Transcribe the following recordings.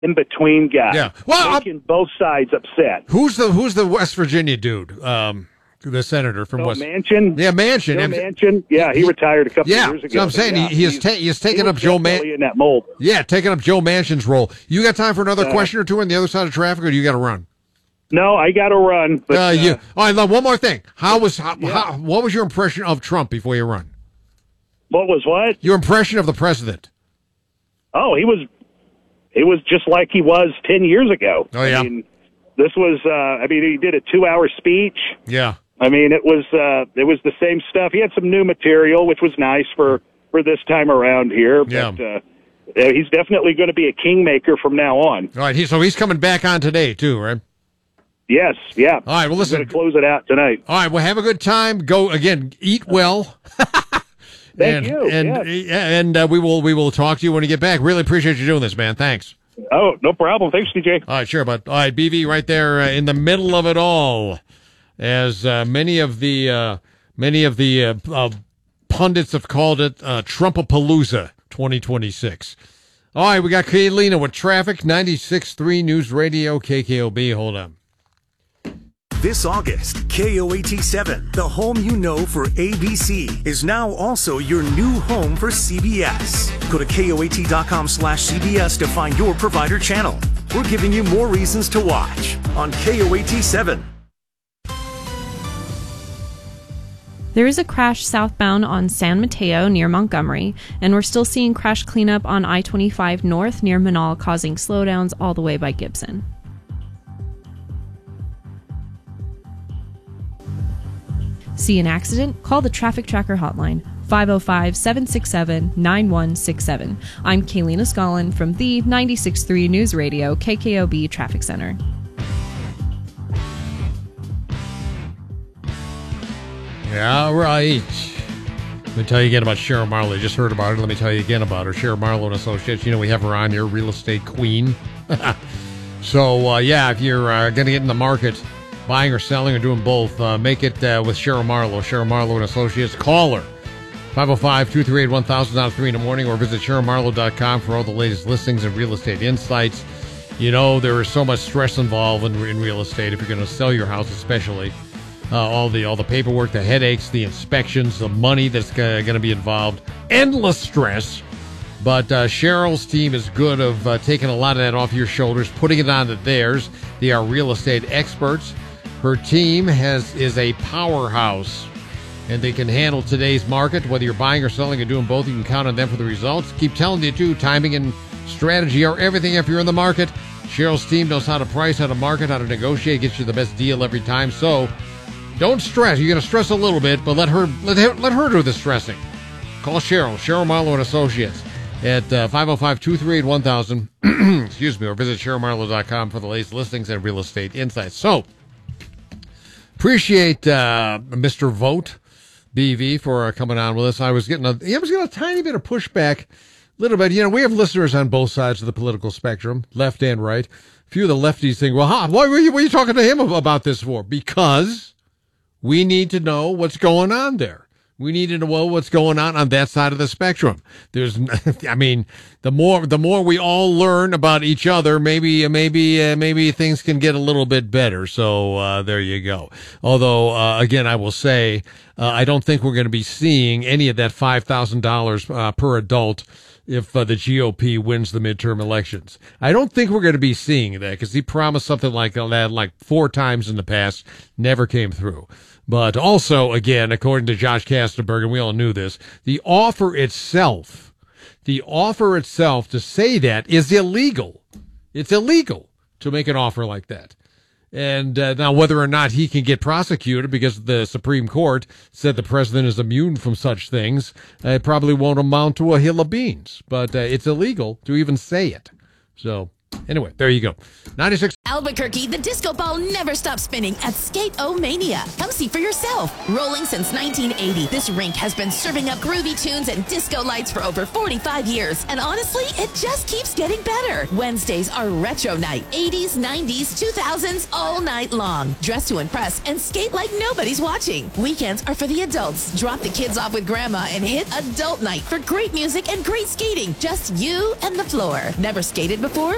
in between guy. Yeah, well, making both sides upset. Who's the West Virginia dude? The senator from West Manchin. Yeah, Manchin. Joe Manchin. Yeah, he retired a couple years ago. So I'm saying he's taken up Joe Manchin in that mold. Yeah, taking up Joe Manchin's role. You got time for another question or two on the other side of traffic, or do you got to run? No, I got to run. But, all right, one more thing. What was your impression of Trump before you run? What was what? Your impression of the president? Oh, he was just like he was 10 years ago. Oh yeah. I mean, this was. He did a 2-hour speech. Yeah. I mean, it was the same stuff. He had some new material, which was nice for this time around here. But, he's definitely going to be a kingmaker from now on. All right, so he's coming back on today too, right? Yes, yeah. All right, well, listen. We're going to close it out tonight. All right, well, have a good time. Go again. Eat well. Thank you. And we will talk to you when you get back. Really appreciate you doing this, man. Thanks. Oh, no problem. Thanks, DJ. All right, sure, bud. All right, BV, right there in the middle of it all. As many of the pundits have called it, Trumpapalooza 2026. All right, we got Kaylina with traffic, 96.3 News Radio, KKOB. Hold on. This August, KOAT7, the home you know for ABC, is now also your new home for CBS. Go to KOAT.com/CBS to find your provider channel. We're giving you more reasons to watch on KOAT7. There is a crash southbound on San Mateo near Montgomery, and we're still seeing crash cleanup on I-25 north near Manal, causing slowdowns all the way by Gibson. See an accident? Call the Traffic Tracker hotline, 505-767-9167. I'm Kaylina Scollin from the 96.3 News Radio KKOB Traffic Center. Yeah, right. Let me tell you again about Cheryl Marlowe. You just heard about her. Let me tell you again about her. Cheryl Marlowe and Associates. You know, we have her on here, real estate queen. So, if you're going to get in the market, buying or selling or doing both, make it with Cheryl Marlowe. Cheryl Marlowe and Associates. Call her. 505-238-1000 out of 3 in the morning, or visit CherylMarlowe.com for all the latest listings and real estate insights. You know, there is so much stress involved in real estate if you're going to sell your house, especially. All the paperwork, the headaches, the inspections, the money that's going to be involved. Endless stress. But Cheryl's team is good of taking a lot of that off your shoulders, putting it onto theirs. They are real estate experts. Her team is a powerhouse, and they can handle today's market. Whether you're buying or selling or doing both, you can count on them for the results. Keep telling you, too, timing and strategy are everything if you're in the market. Cheryl's team knows how to price, how to market, how to negotiate, get you the best deal every time. So don't stress. You're going to stress a little bit, but let her do the stressing. Call Cheryl Marlowe and Associates at 505-238-1000. Excuse me, or visit CherylMarlowe.com for the latest listings and real estate insights. So, appreciate Mr. Vote, BV, for coming on with us. I was getting a tiny bit of pushback, a little bit. You know, we have listeners on both sides of the political spectrum, left and right. A few of the lefties think, well, what were you talking to him about this for? Because we need to know what's going on there. We need to know what's going on that side of the spectrum. The more we all learn about each other, maybe things can get a little bit better. So there you go. Although again, I will say I don't think we're going to be seeing any of that $5,000 per adult if the GOP wins the midterm elections. I don't think we're going to be seeing that because he promised something like that like 4 times in the past, never came through. But also, again, according to Josh Kastenberg, and we all knew this, the offer itself to say that is illegal. It's illegal to make an offer like that. And now whether or not he can get prosecuted because the Supreme Court said the president is immune from such things, it probably won't amount to a hill of beans. But it's illegal to even say it. So anyway, there you go. 96. Albuquerque, the disco ball never stops spinning at Skate-O-Mania. Come see for yourself. Rolling since 1980, this rink has been serving up groovy tunes and disco lights for over 45 years. And honestly, it just keeps getting better. Wednesdays are retro night. 80s, 90s, 2000s, all night long. Dress to impress and skate like nobody's watching. Weekends are for the adults. Drop the kids off with grandma and hit adult night for great music and great skating. Just you and the floor. Never skated before? No excuse.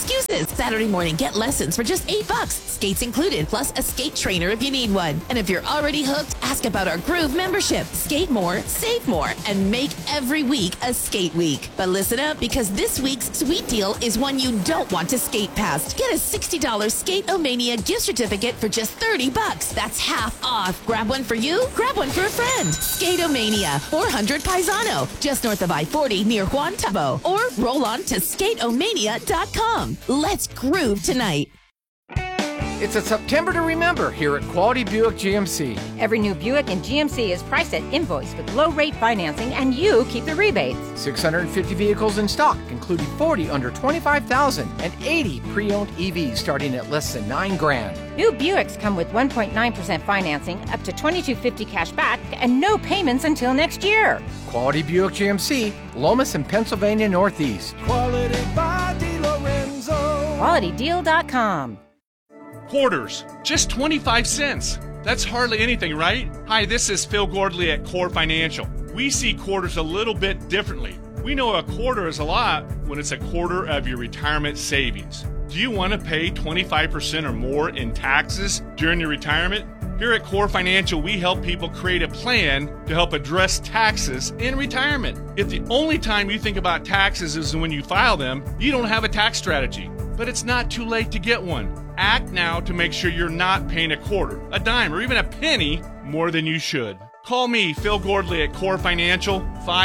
excuses. Saturday morning, get lessons for just $8. Skates included, plus a skate trainer if you need one. And if you're already hooked, ask about our Groove membership. Skate more, save more, and make every week a skate week. But listen up, because this week's sweet deal is one you don't want to skate past. Get a $60 Skate-O-Mania gift certificate for just $30. That's half off. Grab one for you, grab one for a friend. Skate-O-Mania, 400 Paisano, just north of I-40 near Juan Tabo. Or roll on to skateomania.com. Let's groove tonight. It's a September to remember here at Quality Buick GMC. Every new Buick in GMC is priced at invoice with low-rate financing, and you keep the rebates. 650 vehicles in stock, including 40 under $25,000 and 80 pre-owned EVs starting at less than $9,000. New Buicks come with 1.9% financing, up to $2,250 cash back, and no payments until next year. Quality Buick GMC, Lomas and Pennsylvania Northeast. Quality by DeLorenzo. QualityDeal.com. Quarters, just 25 cents. That's hardly anything, right? Hi, this is Phil Gordley at Core Financial. We see quarters a little bit differently. We know a quarter is a lot when it's a quarter of your retirement savings. Do you want to pay 25% or more in taxes during your retirement? Here at Core Financial, we help people create a plan to help address taxes in retirement. If the only time you think about taxes is when you file them, you don't have a tax strategy. But it's not too late to get one. Act now to make sure you're not paying a quarter, a dime, or even a penny more than you should. Call me, Phil Gordley, at Core Financial,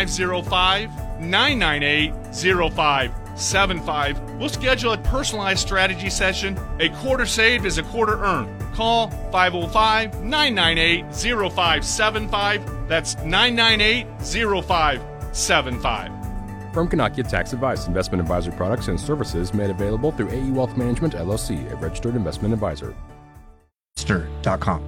505-998-0575. We'll schedule a personalized strategy session. A quarter saved is a quarter earned. Call 505-998-0575. That's 998-0575. Firm cannot give tax advice. Investment advisory products and services made available through AE Wealth Management, LLC, a registered investment advisor. Stir.com.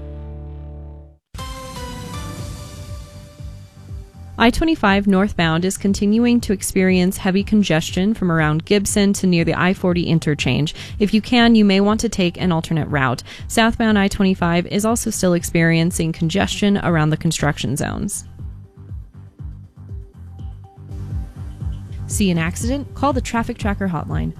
I-25 northbound is continuing to experience heavy congestion from around Gibson to near the I-40 interchange. If you can, you may want to take an alternate route. Southbound I-25 is also still experiencing congestion around the construction zones. See an accident? Call the Traffic Tracker hotline,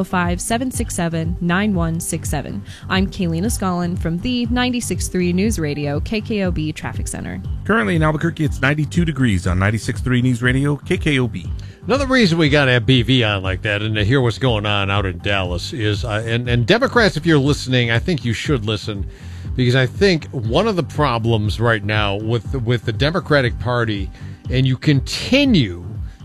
505-767-9167. I'm Kaylina Scollin from the 96.3 News Radio KKOB Traffic Center. Currently in Albuquerque, it's 92 degrees on 96.3 News Radio KKOB. Another reason we got to have BV on like that and to hear what's going on out in Dallas is, and Democrats, if you're listening, I think you should listen, because I think one of the problems right now with the Democratic Party, and you continue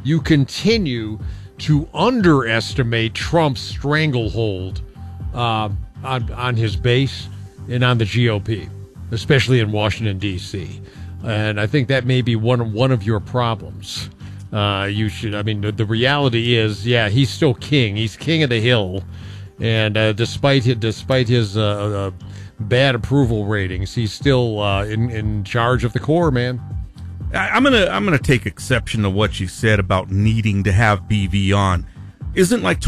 to underestimate Trump's stranglehold on his base and on the GOP, especially in Washington, D.C. And I think that may be one of your problems. The reality is, yeah, he's still king. He's king of the hill. And despite his bad approval ratings, he's still in charge of the core, man. I'm gonna take exception to what you said about needing to have BV on. Isn't like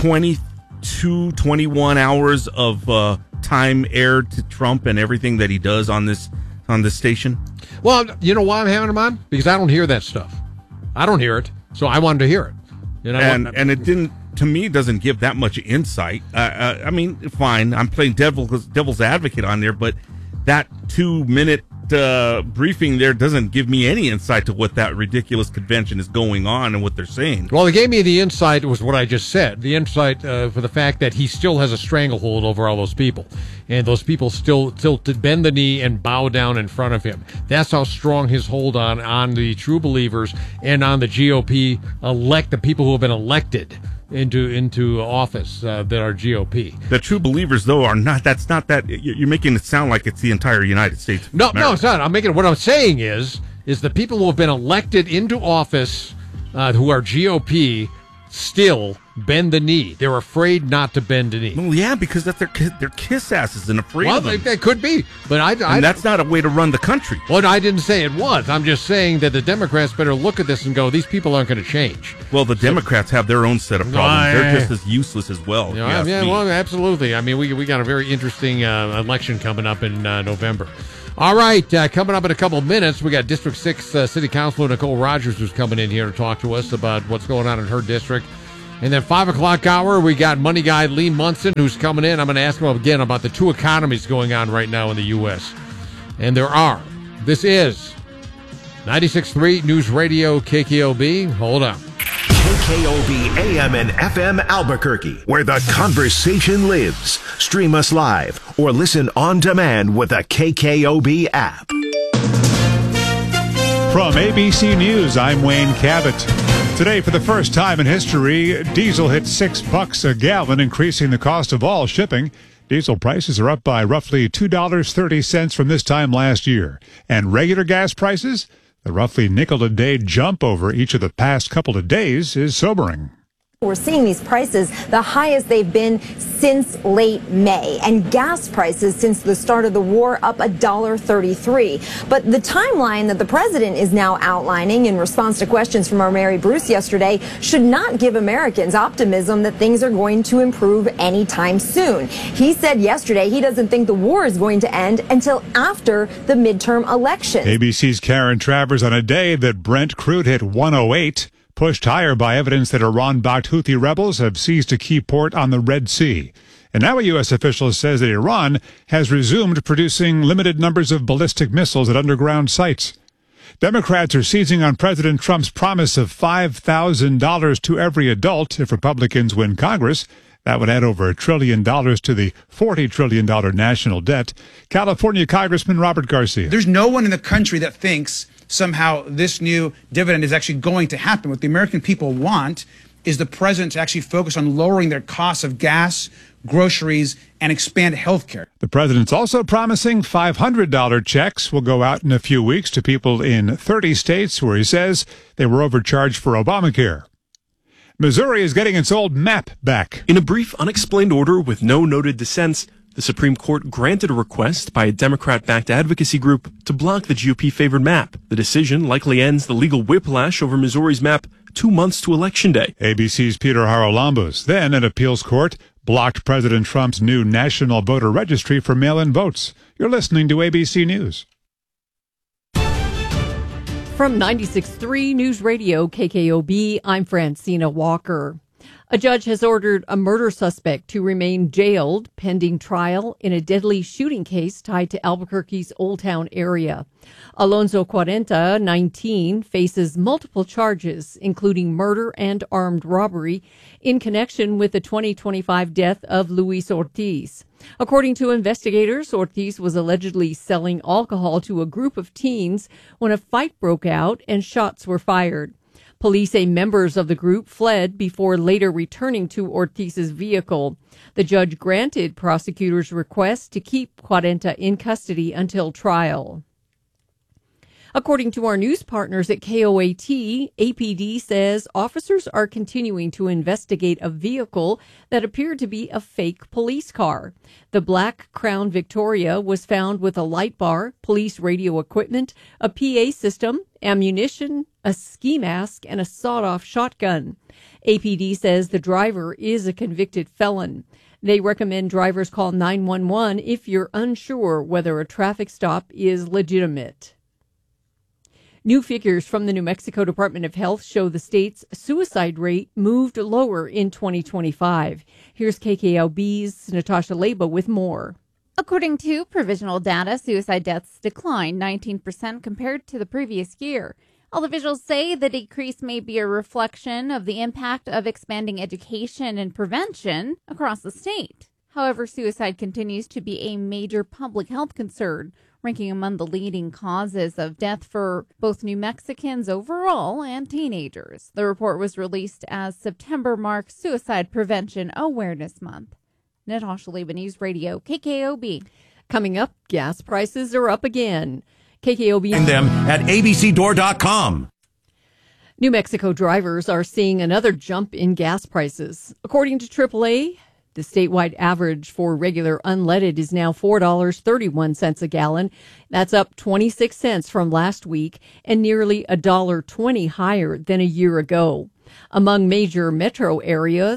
21 hours of time aired to Trump and everything that he does on this station? Well, you know why I'm having him on? Because I don't hear that stuff. I don't hear it, so I wanted to hear it. And it didn't, to me, doesn't give that much insight. I mean, fine, I'm playing devil's advocate on there, but that 2-minute briefing there doesn't give me any insight to what that ridiculous convention is going on and what they're saying. Well, it gave me the insight was what I just said. The insight for the fact that he still has a stranglehold over all those people. And those people still bend the knee and bow down in front of him. That's how strong his hold on the true believers and on the GOP the people who have been elected into office that are GOP. The true believers, though, are not. That's not that. You're making it sound like it's the entire United States. No, it's not. What I'm saying is the people who have been elected into office, who are GOP, still bend the knee. They're afraid not to bend the knee. Well, yeah, because they're kiss asses and afraid of them. Well, that could be, but and that's not a way to run the country. Well, I didn't say it was. I'm just saying that the Democrats better look at this and go, these people aren't going to change. Well, the Democrats have their own set of problems. They're just as useless as well. Well, absolutely. I mean, we got a very interesting election coming up in November. All right, coming up in a couple of minutes, we got District 6 City Councilor Nicole Rogers, who's coming in here to talk to us about what's going on in her district. And then 5 o'clock hour, we got money guy Lee Munson, who's coming in. I'm going to ask him again about the two economies going on right now in the U.S. And there are. This is 96.3 News Radio KKOB. Hold on. KKOB AM and FM Albuquerque, where the conversation lives. Stream us live or listen on demand with the KKOB app. From ABC News, I'm Wayne Cabot. Today, for the first time in history, diesel hit $6 a gallon, increasing the cost of all shipping. Diesel prices are up by roughly $2.30 from this time last year. And regular gas prices, the roughly nickel a day jump over each of the past couple of days is sobering. We're seeing these prices the highest they've been since late May, and gas prices since the start of the war up $1.33. But the timeline that the president is now outlining in response to questions from our Mary Bruce yesterday should not give Americans optimism that things are going to improve anytime soon. He said yesterday he doesn't think the war is going to end until after the midterm election. ABC's Karen Travers on a day that Brent crude hit 108. Pushed higher by evidence that Iran-backed Houthi rebels have seized a key port on the Red Sea. And now a U.S. official says that Iran has resumed producing limited numbers of ballistic missiles at underground sites. Democrats are seizing on President Trump's promise of $5,000 to every adult if Republicans win Congress. That would add over $1 trillion to the $40 trillion national debt. California Congressman Robert Garcia. There's no one in the country that thinks somehow this new dividend is actually going to happen. What the American people want is the president to actually focus on lowering their costs of gas, groceries, and expand health care. The president's also promising $500 checks will go out in a few weeks to people in 30 states where he says they were overcharged for Obamacare. Missouri is getting its old map back. In a brief, unexplained order with no noted dissents, the Supreme Court granted a request by a Democrat-backed advocacy group to block the GOP-favored map. The decision likely ends the legal whiplash over Missouri's map 2 months to Election Day. ABC's Peter Haralambos. Then an appeals court blocked President Trump's new national voter registry for mail-in votes. You're listening to ABC News. From 96.3 News Radio KKOB, I'm Francina Walker. A judge has ordered a murder suspect to remain jailed pending trial in a deadly shooting case tied to Albuquerque's Old Town area. Alonso Cuarenta, 19, faces multiple charges, including murder and armed robbery, in connection with the 2025 death of Luis Ortiz. According to investigators, Ortiz was allegedly selling alcohol to a group of teens when a fight broke out and shots were fired. Police say members of the group fled before later returning to Ortiz's vehicle. The judge granted prosecutors' request to keep Cuarenta in custody until trial. According to our news partners at KOAT, APD says officers are continuing to investigate a vehicle that appeared to be a fake police car. The black Crown Victoria was found with a light bar, police radio equipment, a PA system, ammunition, a ski mask, and a sawed-off shotgun. APD says the driver is a convicted felon. They recommend drivers call 911 if you're unsure whether a traffic stop is legitimate. New figures from the New Mexico Department of Health show the state's suicide rate moved lower in 2025. Here's KKLB's Natasha Leba with more. According to provisional data, suicide deaths declined 19% compared to the previous year. Health officials say the decrease may be a reflection of the impact of expanding education and prevention across the state. However, suicide continues to be a major public health concern, ranking among the leading causes of death for both New Mexicans overall and teenagers. The report was released as September marks Suicide Prevention Awareness Month. Natasha Leba, News Radio, KKOB. Coming up, gas prices are up again. KKOB. Find them at abcdoor.com. New Mexico drivers are seeing another jump in gas prices. According to AAA, the statewide average for regular unleaded is now $4.31 a gallon. That's up 26 cents from last week and nearly $1.20 higher than a year ago. Among major metro areas,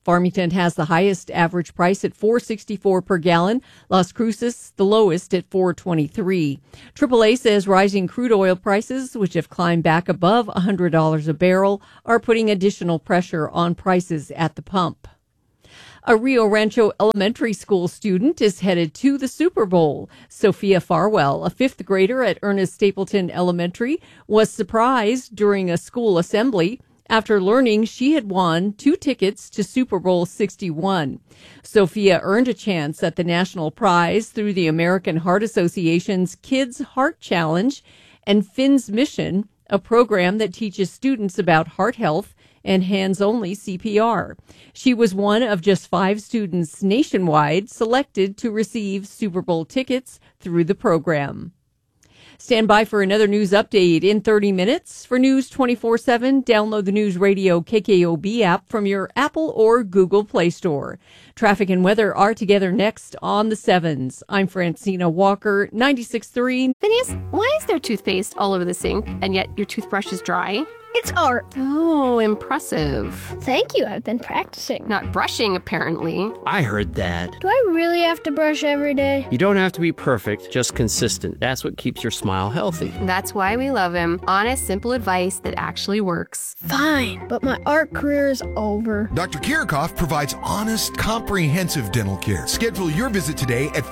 Farmington has the highest average price at $4.64 per gallon. Las Cruces, the lowest at $4.23. AAA says rising crude oil prices, which have climbed back above $100 a barrel, are putting additional pressure on prices at the pump. A Rio Rancho elementary school student is headed to the Super Bowl. Sophia Farwell, a fifth grader at Ernest Stapleton Elementary, was surprised during a school assembly after learning she had won 2 tickets to Super Bowl 61. Sophia earned a chance at the national prize through the American Heart Association's Kids Heart Challenge and Finn's Mission, a program that teaches students about heart health and hands-only CPR. She was one of just 5 students nationwide selected to receive Super Bowl tickets through the program. Stand by for another news update in 30 minutes. For News 24/7, download the News Radio KKOB app from your Apple or Google Play Store. Traffic and weather are together next on the 7s. I'm Francina Walker, 96.3. Phineas, why is there toothpaste all over the sink and yet your toothbrush is dry? It's art. Oh, impressive. Thank you. I've been practicing. Not brushing, apparently. I heard that. Do I really have to brush every day? You don't have to be perfect, just consistent. That's what keeps your smile healthy. That's why we love him. Honest, simple advice that actually works. Fine, but my art career is over. Dr. Kirikoff provides honest, comprehensive dental care. Schedule your visit today at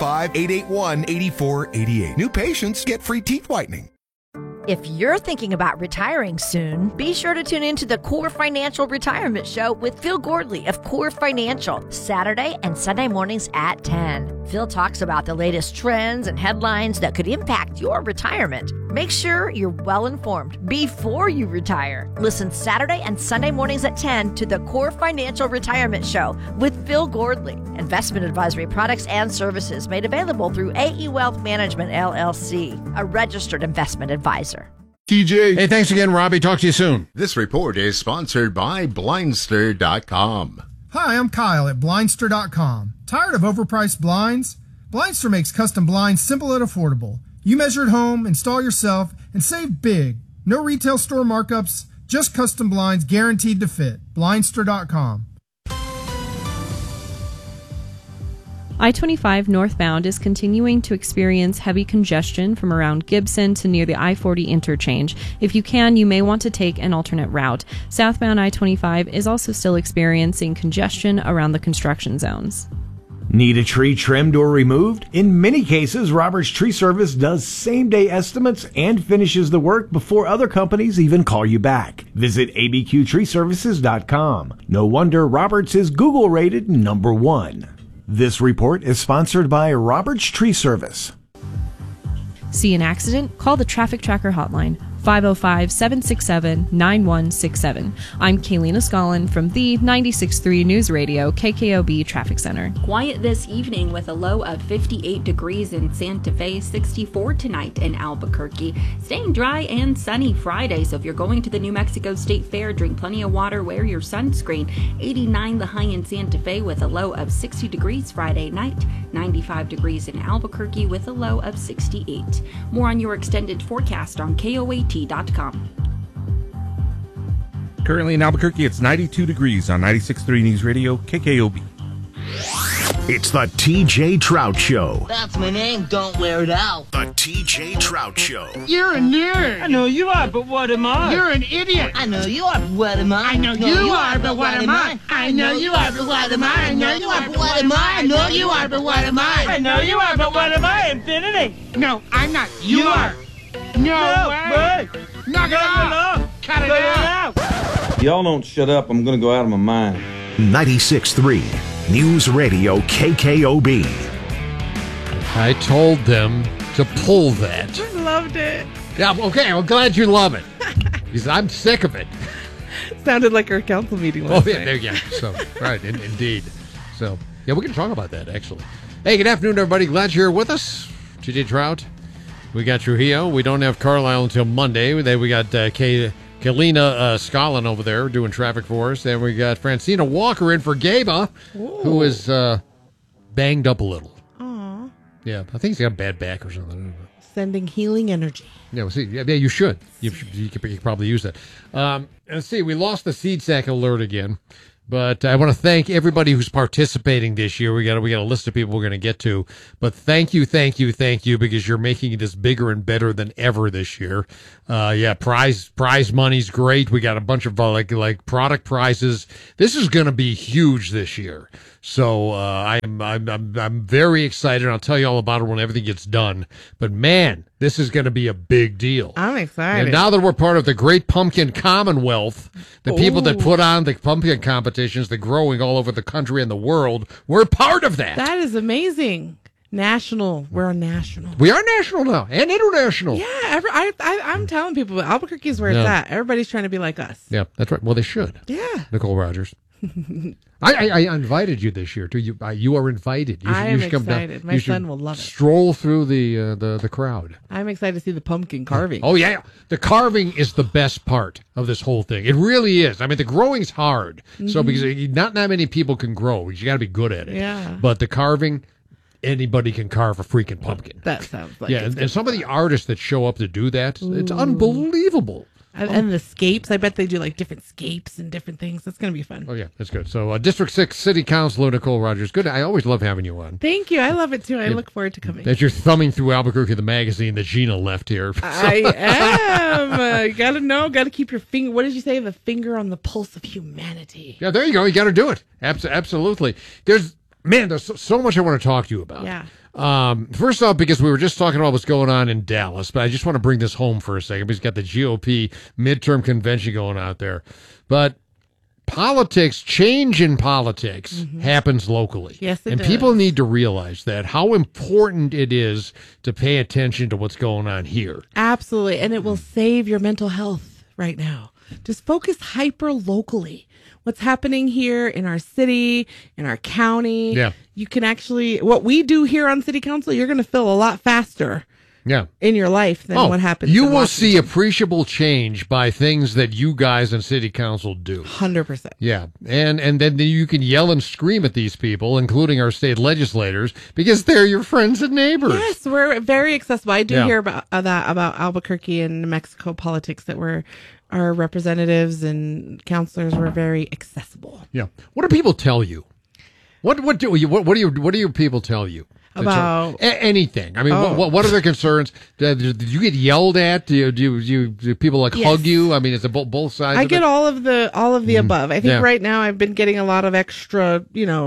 505-881-8488. New patients get free teeth whitening. If you're thinking about retiring soon, be sure to tune into the Core Financial Retirement Show with Phil Gordley of Core Financial, Saturday and Sunday mornings at 10. Phil talks about the latest trends and headlines that could impact your retirement. Make sure you're well informed before you retire. Listen Saturday and Sunday mornings at 10 to the Core Financial Retirement Show with Phil Gordley. Investment advisory products and services made available through AE Wealth Management, LLC, a registered investment advisor. TJ. Hey, thanks again, Robbie. Talk to you soon. This report is sponsored by Blindster.com. Hi, I'm Kyle at Blindster.com. Tired of overpriced blinds? Blindster makes custom blinds simple and affordable. You measure at home, install yourself, and save big. No retail store markups, just custom blinds guaranteed to fit. Blindster.com. I-25 northbound is continuing to experience heavy congestion from around Gibson to near the I-40 interchange. If you can, you may want to take an alternate route. Southbound I-25 is also still experiencing congestion around the construction zones. Need a tree trimmed or removed? In many cases, Roberts Tree Service does same-day estimates and finishes the work before other companies even call you back. Visit abqtreeservices.com. No wonder Roberts is Google-rated #1. This report is sponsored by Roberts Tree Service. See an accident? Call the Traffic Tracker hotline, 505-767-9167. I'm Kaylina Scollin from the 96.3 News Radio KKOB Traffic Center. Quiet this evening with a low of 58 degrees in Santa Fe, 64 tonight in Albuquerque. Staying dry and sunny Friday, so if you're going to the New Mexico State Fair, drink plenty of water, wear your sunscreen. 89 the high in Santa Fe with a low of 60 degrees Friday night. 95 degrees in Albuquerque with a low of 68. More on your extended forecast on KOAT.com. Currently in Albuquerque, it's 92 degrees on 96.3 News Radio, KKOB. It's the TJ Trout Show. That's my name, don't wear it out. The TJ Trout Show. You're a nerd. I know you are, but what am I? You're an idiot. I know you are, but what am I? I know you are, but what am I? I know you are, but what am I? I know you are, but what am I? I know you are, but what am I? I know you are, but what am I? Infinity. No, I'm not. You are. No way. Knock it off. Cut it out. Y'all don't shut up, I'm gonna go out of my mind. 96.3 News Radio KKOB. I told them to pull that. I loved it. Yeah, okay, I'm glad you love it. Because I'm sick of it. Sounded like our council meeting last night. There you go. So, right, indeed. So, yeah, we're going to talk about that, actually. Hey, good afternoon, everybody. Glad you're with us. TJ Trout. We got Trujillo. We don't have Carlisle until Monday. We got Kaylina Scollin over there doing traffic for us. Then we got Francina Walker in for Gaba, who is banged up a little. Aw. Yeah, I think he's got a bad back or something. Sending healing energy. Yeah, well, see, yeah, you should. You could probably use that. Let's see, we lost the seed sack alert again. But I want to thank everybody who's participating this year. We got a list of people we're going to get to. But thank you, because you're making this bigger and better than ever this year. Prize money's great. We got a bunch of like product prizes. This is going to be huge this year. So I'm very excited. I'll tell you all about it when everything gets done. But man, this is going to be a big deal. I'm excited. And now that we're part of the Great Pumpkin Commonwealth, the people that put on the pumpkin competitions, the growing all over the country and the world, we're part of that. That is amazing. National. We're national. We are national now and international. Yeah, I'm telling people, Albuquerque's where it's at. Everybody's trying to be like us. Yeah, that's right. Well, they should. Yeah. Nicole Rogers. I invited you this year too. You are invited. I am should come excited. Down. My son will love it. Stroll through the crowd. I'm excited to see the pumpkin carving. Oh yeah, the carving is the best part of this whole thing. It really is. I mean, the growing's hard, so because not that many people can grow, you got to be good at it. Yeah. But the carving, anybody can carve a freaking pumpkin. That sounds like and some of the artists that show up to do that, it's unbelievable. And the scapes, I bet they do like different scapes and different things. That's going to be fun. Oh, yeah, that's good. So, District 6 City Councilor Nicole Rogers. Good. I always love having you on. Thank you. I love it too. I look forward to coming. That you're thumbing through Albuquerque, the magazine that Gina left here. I am. You got to know. Got to keep your finger. What did you say? The finger on the pulse of humanity. Yeah, there you go. You got to do it. Absolutely. There's so much I want to talk to you about. Yeah. First off, because we were just talking about what's going on in Dallas, but I just want to bring this home for a second. We've got the GOP midterm convention going out there, but change in politics happens locally. Yes, it and does. People need to realize that, how important it is to pay attention to what's going on here. Absolutely. And it will save your mental health right now. Just focus hyper locally. What's happening here in our city, in our county. Yeah. You can actually, what we do here on city council, you're going to feel a lot faster. Yeah. In your life than what happens. You will see appreciable change by things that you guys in city council do. 100%. Yeah. And then you can yell and scream at these people, including our state legislators, because they're your friends and neighbors. Yes, we're very accessible. I do hear about about Albuquerque and New Mexico politics, that our representatives and counselors were very accessible. Yeah. What do people tell you? What do your people tell you? About anything. I mean, what are their concerns? Do you get yelled at? Do people hug you? I mean, it's both sides. I get all of the above. I think right now I've been getting a lot of extra,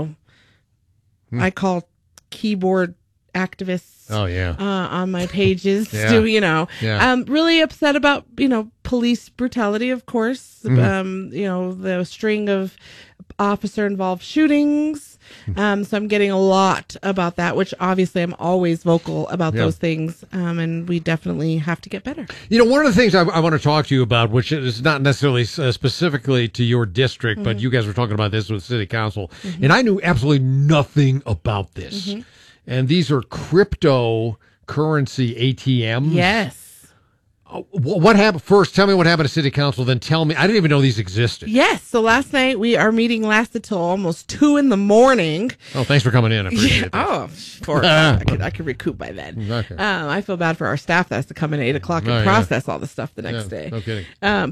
I call keyboard activists. Oh yeah. On my pages, Yeah. really upset about police brutality, of course. The string of officer involved shootings. So I'm getting a lot about that, which obviously I'm always vocal about those things. And we definitely have to get better. One of the things I want to talk to you about, which is not necessarily specifically to your district, but you guys were talking about this with city council, and I knew absolutely nothing about this. And these are cryptocurrency ATMs. Yes. What happened? First, tell me what happened to city council. Then tell me, I didn't even know these existed. Yes. So last night our meeting lasted till almost 2 a.m. Oh, thanks for coming in. I appreciate that. I could recoup by then. Okay. I feel bad for our staff that has to come in at 8 o'clock and process all the stuff the next day. No kidding.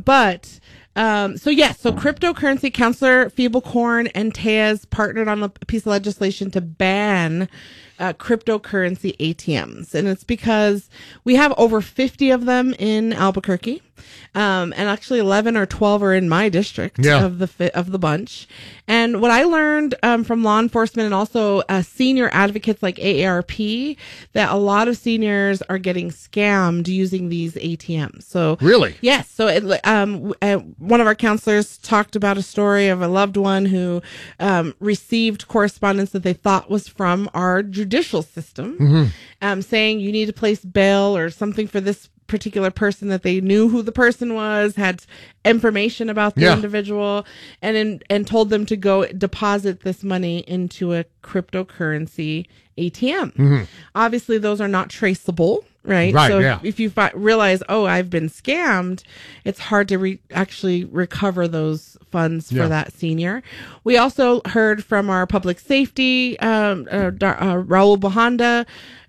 So cryptocurrency Councilor Feeblecorn and Tejas partnered on a piece of legislation to ban cryptocurrency ATMs. And it's because we have over 50 of them in Albuquerque. And actually 11 or 12 are in my district of the bunch. And what I learned from law enforcement and also senior advocates like AARP, that a lot of seniors are getting scammed using these ATMs. So really? Yes. So one of our counselors talked about a story of a loved one who received correspondence that they thought was from our judicial system, saying you need to place bail or something for this particular person, that they knew who the person was, had information about the individual, and told them to go deposit this money into a cryptocurrency ATM. Obviously, those are not traceable, right? So if you realize, I've been scammed, it's hard to actually recover those funds for that senior. We also heard from our public safety, Raul Bojanda,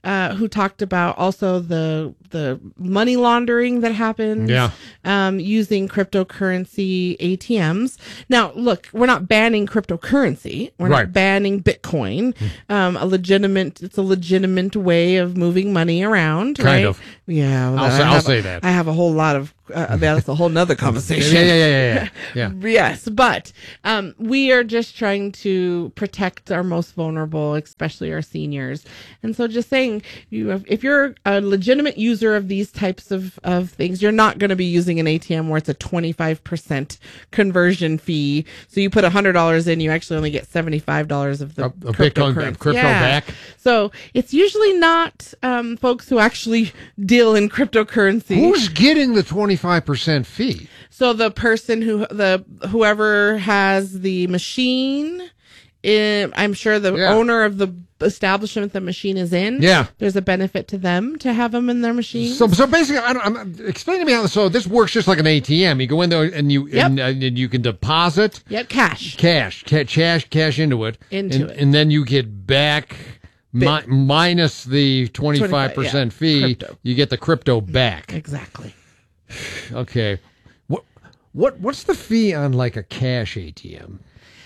who talked about also the money laundering that happens using cryptocurrency ATMs. Now, look, we're not banning cryptocurrency. We're not banning Bitcoin. It's a legitimate way of moving money around. Kind of. Yeah. Well, I'll say that. I have a whole lot of, that's a whole nother conversation. Yeah. Yes, but we are just trying to protect our most vulnerable, especially our seniors. And so just saying, if you're a legitimate user of these types of things, you're not going to be using an ATM where it's a 25% conversion fee. So you put $100 in, you actually only get $75 of the crypto back. So it's usually not folks who actually deal in cryptocurrency. Who's getting the 25% fee? So the person whoever has the machine, I'm sure the owner of the establishment the machine is in. Yeah, there's a benefit to them to have them in their machine. So basically, explain to me how. So this works just like an ATM. You go in there and you and you can deposit. Yep, cash into it. And then you get back. Minus the 25% fee, crypto. You get the crypto back. Exactly. Okay. What's the fee on like a cash ATM?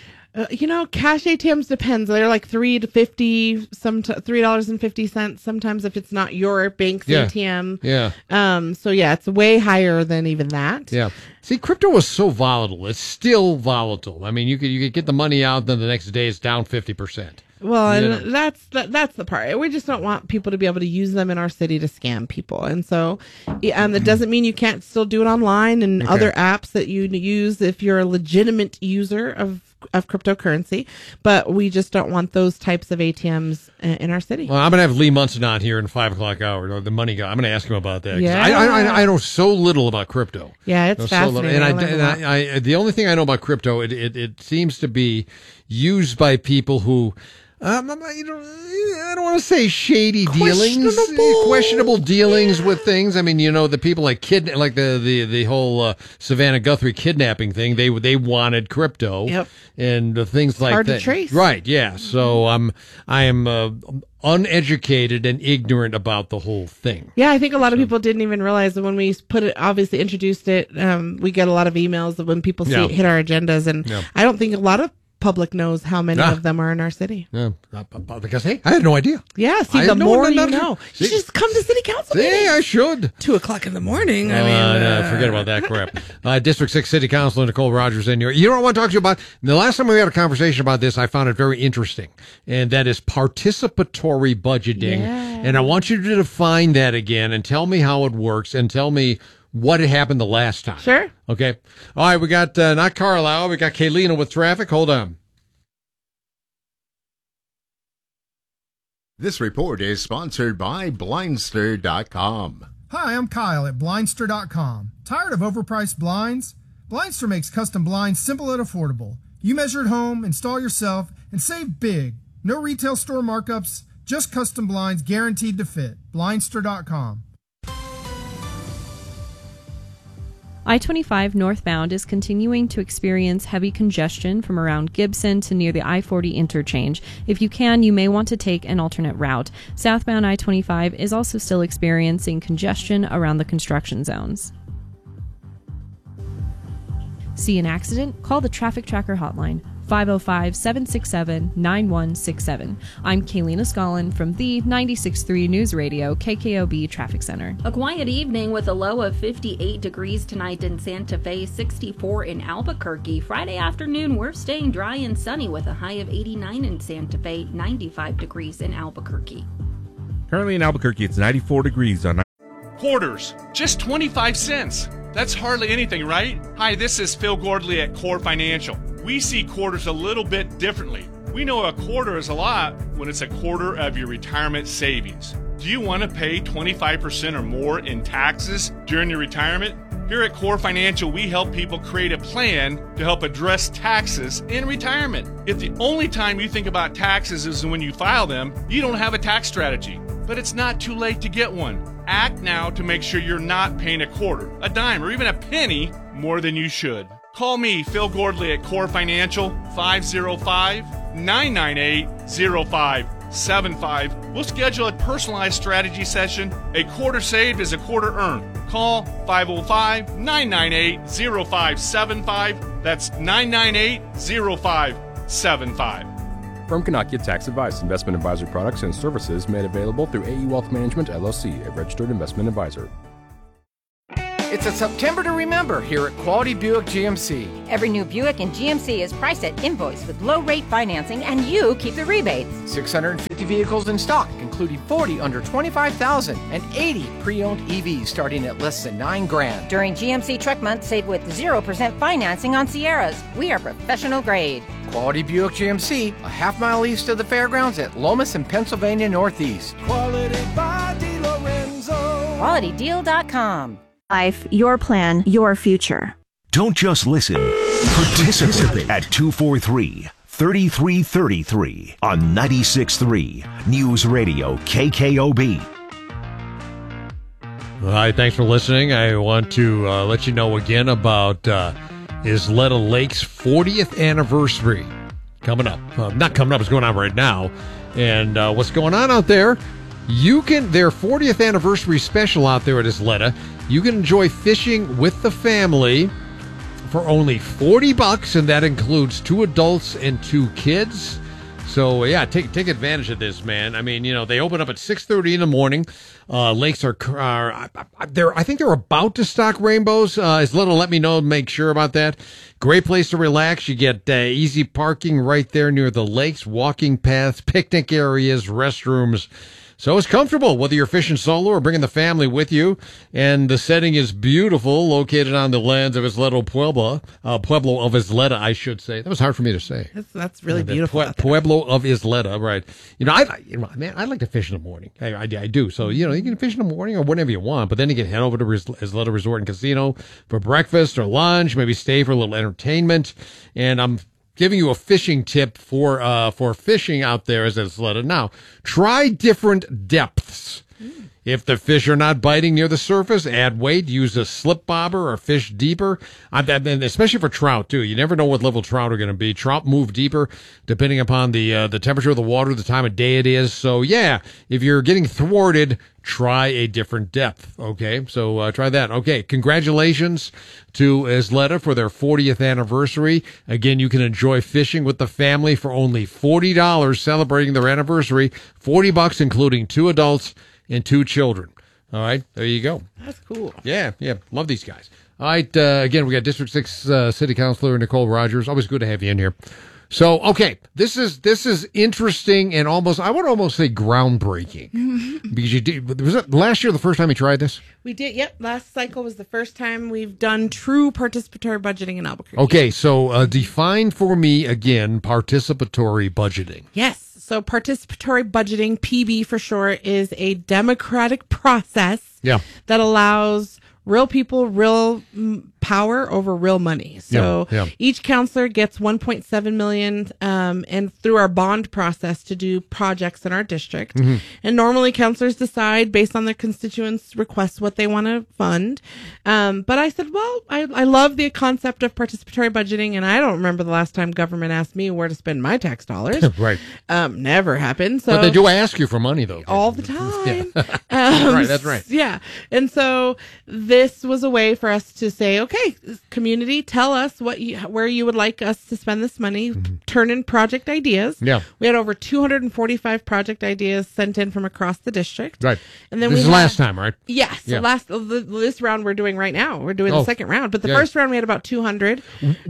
Cash ATMs depends. They're like $3.50, $3.50. Sometimes if it's not your bank's ATM. Yeah. So it's way higher than even that. Yeah. See, crypto is so volatile. It's still volatile. I mean, you could get the money out, then the next day it's down 50%. Well, and that's the part. We just don't want people to be able to use them in our city to scam people. And so that doesn't mean you can't still do it online and other apps that you use if you're a legitimate user of cryptocurrency. But we just don't want those types of ATMs in our city. Well, I'm going to have Lee Munson on here in the 5 o'clock hour, the money guy. I'm going to ask him about that. Yeah. I know so little about crypto. Yeah, it's fascinating. And I the only thing I know about crypto, it seems to be used by people who... I don't want to say shady dealings, questionable dealings with things. I mean, the people like the whole Savannah Guthrie kidnapping thing. They wanted crypto, and things like hard that. To trace. Right? Yeah. So I am uneducated and ignorant about the whole thing. Yeah, I think a lot of people didn't even realize that when we introduced it. We get a lot of emails when people see it hit our agendas, and I don't think a lot of public knows how many of them are in our city. Yeah, because I had no idea. Yeah, the more you know. You just come to city council meetings. Yeah, I should. 2:00 in the morning. Forget about that crap. District 6 City Councilor Nicole Rogers in here. You know what I want to talk to you about? The last time we had a conversation about this, I found it very interesting, and that is participatory budgeting. Yeah. And I want you to define that again and tell me how it works and tell me what had happened the last time. Sure. Okay. All right, we got not Carlisle, we got Kaylina with traffic. Hold on. This report is sponsored by Blindster.com. Hi, I'm Kyle at Blindster.com. Tired of overpriced blinds? Blindster makes custom blinds simple and affordable. You measure at home, install yourself, and save big. No retail store markups, just custom blinds guaranteed to fit. Blindster.com. I-25 northbound is continuing to experience heavy congestion from around Gibson to near the I-40 interchange. If you can, you may want to take an alternate route. Southbound I-25 is also still experiencing congestion around the construction zones. See an accident? Call the Traffic Tracker hotline, 505-767-9167. I'm Kaylina Scollin from the 96.3 News Radio KKOB Traffic Center. A quiet evening with a low of 58 degrees tonight in Santa Fe, 64 in Albuquerque. Friday afternoon, we're staying dry and sunny with a high of 89 in Santa Fe, 95 degrees in Albuquerque. Currently in Albuquerque, it's 94 degrees on. Quarters, just 25 cents. That's hardly anything, right? Hi, this is Phil Gordley at Core Financial. We see quarters a little bit differently. We know a quarter is a lot when it's a quarter of your retirement savings. Do you want to pay 25% or more in taxes during your retirement? Here at Core Financial, we help people create a plan to help address taxes in retirement. If the only time you think about taxes is when you file them, you don't have a tax strategy. But it's not too late to get one. Act now to make sure you're not paying a quarter, a dime, or even a penny more than you should. Call me, Phil Gordley at Core Financial, 505 505-998-0575. We'll schedule a personalized strategy session. A quarter saved is a quarter earned. Call 505-998-0575. That's 998-0575. From Kanaka Tax Advice, investment advisory products and services made available through AE Wealth Management, LLC, a registered investment advisor. It's a September to remember here at Quality Buick GMC. Every new Buick in GMC is priced at invoice with low-rate financing, and you keep the rebates. 650 vehicles in stock, including 40 under $25,000 and 80 pre-owned EVs starting at less than $9,000. During GMC Truck Month, save with 0% financing on Sierras. We are professional grade. Quality Buick GMC, a half-mile east of the fairgrounds at Lomas and Pennsylvania Northeast. Quality by DiLorenzo. QualityDeal.com. Life, your plan, your future. Don't just listen. Participate at 243-3333 on 96.3 News Radio KKOB. All right, thanks for listening. I want to let you know again about Isleta Lake's 40th anniversary coming up. Not coming up, it's going on right now. And what's going on out there? Their 40th anniversary special out there at Isleta. You can enjoy fishing with the family for only $40, and that includes 2 adults and 2 kids. So yeah, take advantage of this, man. I mean, they open up at 6:30 in the morning. Lakes are I think they're about to stock rainbows. Isleta let me know, make sure about that. Great place to relax. You get easy parking right there near the lakes, walking paths, picnic areas, restrooms. So it's comfortable, whether you're fishing solo or bringing the family with you. And the setting is beautiful, located on the lands of Isleta Pueblo of Isleta, I should say. That was hard for me to say. That's really beautiful. Pueblo of Isleta, right. I like to fish in the morning. I do. So, you can fish in the morning or whenever you want, but then you can head over to Isleta Resort and Casino for breakfast or lunch, maybe stay for a little entertainment. And I'm giving you a fishing tip for fishing out there as Isleta. Now, try different depths. If the fish are not biting near the surface, add weight. Use a slip bobber or fish deeper. Especially for trout, too. You never know what level trout are going to be. Trout move deeper depending upon the temperature of the water, the time of day it is. So, yeah, if you're getting thwarted, try a different depth. Okay, so try that. Okay, congratulations to Isleta for their 40th anniversary. Again, you can enjoy fishing with the family for only $40 celebrating their anniversary. $40 including 2 adults and 2 children. All right, there you go. That's cool. Yeah, love these guys. All right, again, we got District 6 City Councilor Nicole Rogers. Always good to have you in here. So, okay, this is interesting and I would almost say groundbreaking. Because was it last year the first time you tried this? We did, yep. Last cycle was the first time we've done true participatory budgeting in Albuquerque. Okay, so define for me again participatory budgeting. Yes. So participatory budgeting, PB for short, is a democratic process that allows real people, real power over real money. So each counselor gets $1.7 million, and through our bond process to do projects in our district. Mm-hmm. And normally counselors decide based on their constituents' requests what they want to fund. But I said, well, I love the concept of participatory budgeting, and I don't remember the last time government asked me where to spend my tax dollars. Right. Never happened. So but they do ask you for money, though. All the time. Right, that's right. Yeah. And so this was a way for us to say, okay, community, tell us where you would like us to spend this money. Mm-hmm. Turn in project ideas. Yeah. We had over 245 project ideas sent in from across the district. Right. And then this is last time, right? Yes. Yeah, so this round we're doing right now. We're doing the second round. But the first round we had about 200.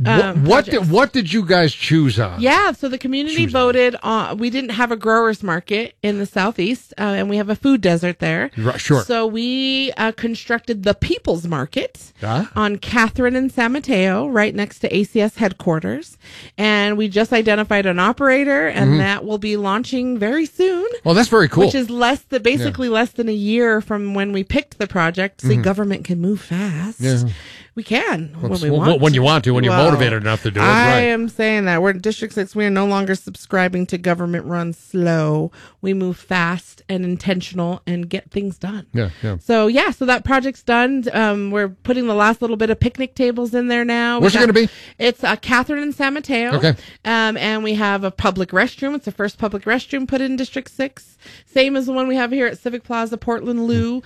What did you guys choose on? Yeah. So the community voted on. We didn't have a growers market in the southeast, and we have a food desert there. Right, sure. So we constructed the People's Market on Catherine and San Mateo, right next to ACS headquarters. And we just identified an operator, and that will be launching very soon. Well, that's very cool. Which is less than a year from when we picked the project. So government can move fast. Yeah. We can when we want. When you want to, when you're motivated enough to do it. I am saying that we're in District 6. We are no longer subscribing to government run slow. We move fast and intentional and get things done. Yeah. So that project's done. and we're putting the last little bit of picnic tables in there now. What's it going to be? It's Catherine and San Mateo. Okay. And we have a public restroom. It's the first public restroom put in District 6. Same as the one we have here at Civic Plaza, Portland Lou.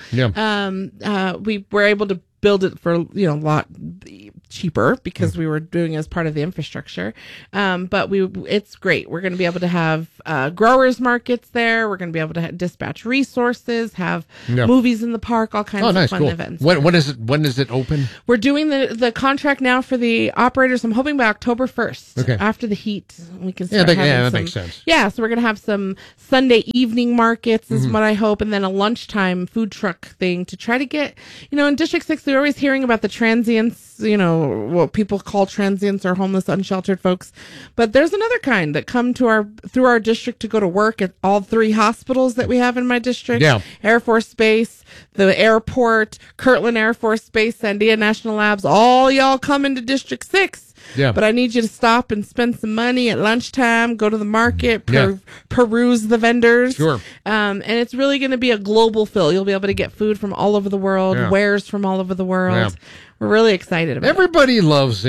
Yeah. We were able to build it for, a lot cheaper because we were doing it as part of the infrastructure. But it's great. We're going to be able to have growers markets there. We're going to be able to dispatch resources, have movies in the park, all kinds of fun events. When is it open? We're doing the contract now for the operators. I'm hoping by October 1st. Okay. After the heat, we can start that makes sense. Yeah, so we're going to have some Sunday evening markets is what I hope, and then a lunchtime food truck thing to try to get, in District 6, they're always hearing about the transients, what people call transients or homeless, unsheltered folks. But there's another kind that come through our district to go to work at all 3 hospitals that we have in my district. Yeah. Air Force Base, the airport, Kirtland Air Force Base, Sandia National Labs, all y'all come into District 6. Yeah. But I need you to stop and spend some money at lunchtime, go to the market, peruse the vendors. Sure. And it's really going to be a global fill. You'll be able to get food from all over the world, wares from all over the world. Yeah. We're really excited about Everybody loves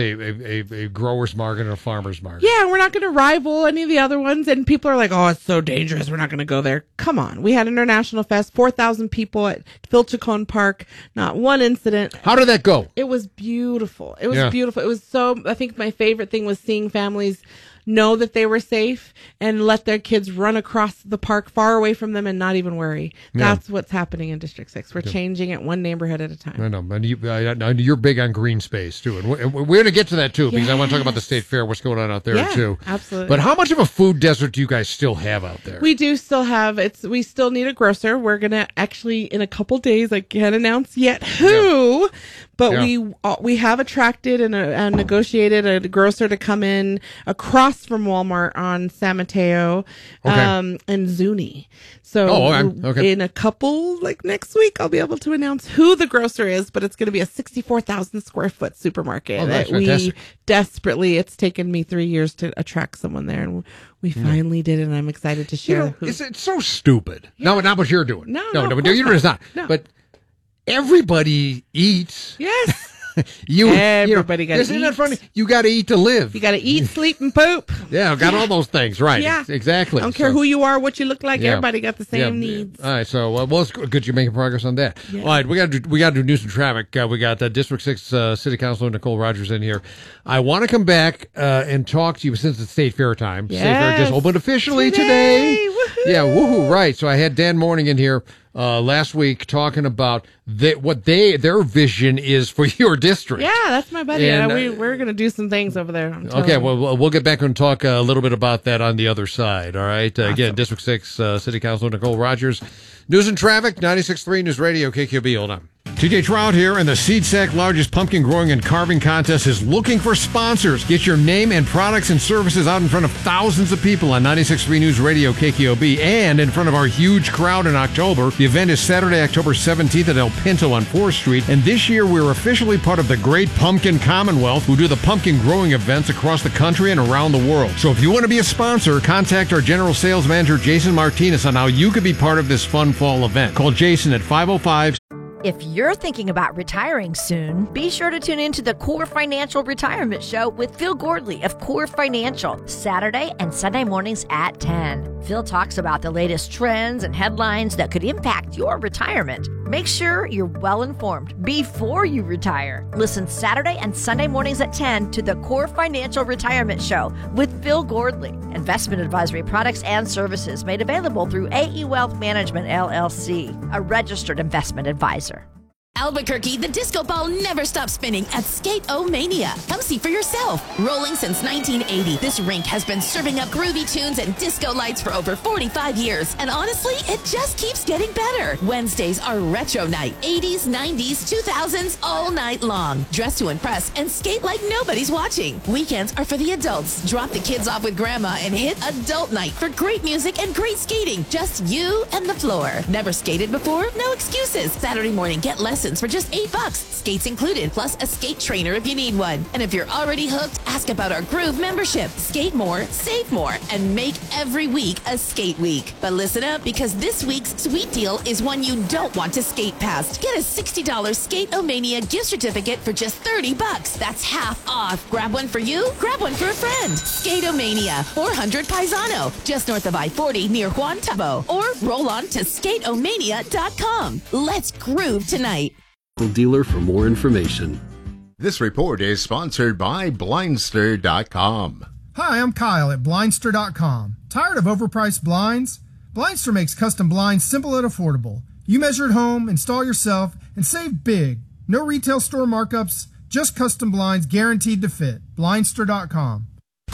a grower's market or a farmer's market. Yeah, we're not going to rival any of the other ones. And people are like, oh, it's so dangerous. We're not going to go there. Come on. We had International Fest, 4,000 people at Phil Chacon Park. Not one incident. How did that go? It was beautiful. It was beautiful. It was I think my favorite thing was seeing families know that they were safe and let their kids run across the park far away from them and not even worry. That's what's happening in District 6. We're changing it one neighborhood at a time. I know. And you're big on green space, too. And we're going to get to that, too, because I want to talk about the State Fair, what's going on out there, too. Absolutely. But how much of a food desert do you guys still have out there? We do still have we still need a grocer. We're going to actually, in a couple days, I can't announce yet who, but we have attracted and negotiated a grocer to come in across from Walmart on San Mateo and Zuni. So in a couple, like next week, I'll be able to announce who the grocer is, but it's going to be a 64,000 square foot supermarket that we desperately, it's taken me 3 years to attract someone there, and we finally did it, and I'm excited to share who. It's so stupid. No, not what you're doing. No, it's not. No. But everybody eats. Yes. Everybody got to eat. Isn't that funny? You got to eat to live. You got to eat, sleep, and poop. Yeah, got all those things, right? Yeah, exactly. I don't care who you are, what you look like. Everybody got the same needs. All right, so it's good you're making progress on that. Yeah. All right, we got to do news and traffic. We got District 6 City Councilor Nicole Rogers in here. I want to come back and talk to you since it's State Fair time. Yes. State Fair just opened officially today. Woohoo. Yeah, woohoo! Right. So I had Dan Morning in here last week talking about what their vision is for your district. Yeah, that's my buddy. And, we're going to do some things over there. Okay, well, we'll get back and talk a little bit about that on the other side. All right. Awesome. Again, District 6 City Councilor Nicole Rogers. News and traffic, 96.3 News Radio, KQB. Hold on. TJ Trout here, and the SeedSack largest pumpkin growing and carving contest is looking for sponsors. Get your name and products and services out in front of thousands of people on 96.3 News Radio, KQOB, and in front of our huge crowd in October. The event is Saturday, October 17th at El Pinto on 4th Street, and this year we're officially part of the Great Pumpkin Commonwealth, who do the pumpkin growing events across the country and around the world. So if you want to be a sponsor, contact our General Sales Manager, Jason Martinez, on how you could be part of this fun fall event. Call Jason at 505- If you're thinking about retiring soon, be sure to tune in to the Core Financial Retirement Show with Phil Gordley of Core Financial, Saturday and Sunday mornings at 10. Phil talks about the latest trends and headlines that could impact your retirement. Make sure you're well informed before you retire. Listen Saturday and Sunday mornings at 10 to the Core Financial Retirement Show with Phil Gordley. Investment advisory products and services made available through AE Wealth Management, LLC, a registered investment advisor. Albuquerque, the disco ball never stops spinning at Skate-O-Mania. Come see for yourself. Rolling since 1980, this rink has been serving up groovy tunes and disco lights for over 45 years. And honestly, it just keeps getting better. Wednesdays are retro night. 80s, 90s, 2000s, all night long. Dress to impress and skate like nobody's watching. Weekends are for the adults. Drop the kids off with grandma and hit adult night for great music and great skating. Just you and the floor. Never skated before? No excuses. Saturday morning, get less lessons for just $8. Skates included, plus a skate trainer if you need one. And if you're already hooked, ask about our Groove membership. Skate more, save more, and make every week a skate week. But listen up, because this week's sweet deal is one you don't want to skate past. Get a $60 Skate-O-Mania gift certificate for just $30. That's half off. Grab one for you, grab one for a friend. Skate-O-Mania, 400 Paisano, just north of I-40 near Juan Tabo. Or roll on to skateomania.com. Let's groove tonight. Dealer for more information. This report is sponsored by Blindster.com. Hi, I'm Kyle at Blindster.com. Tired of overpriced blinds? Blindster makes custom blinds simple and affordable. You measure at home, install yourself, and save big. No retail store markups, just custom blinds guaranteed to fit. Blindster.com.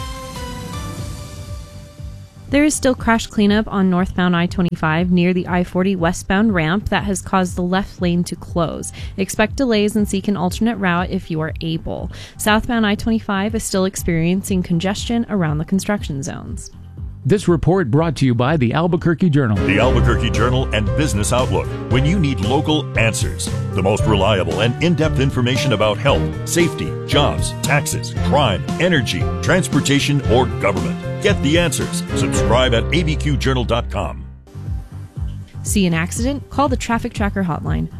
There is still crash cleanup on northbound I-25 near the I-40 westbound ramp that has caused the left lane to close. Expect delays and seek an alternate route if you are able. Southbound I-25 is still experiencing congestion around the construction zones. This report brought to you by the Albuquerque Journal. The Albuquerque Journal and Business Outlook. When you need local answers, the most reliable and in-depth information about health, safety, jobs, taxes, crime, energy, transportation, or government. Get the answers. Subscribe at abqjournal.com. See an accident? Call the Traffic Tracker hotline.